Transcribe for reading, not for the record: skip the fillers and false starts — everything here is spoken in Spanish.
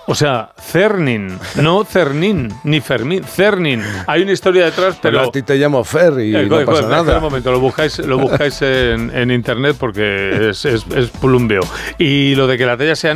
O sea, Cernin, no Cernín, ni Fermín, Cernin. Hay una historia detrás, pero a ti te llamo Fer y no pasa nada. Espera un momento, lo buscáis en internet porque es plumbeo. Y lo de que la talla sea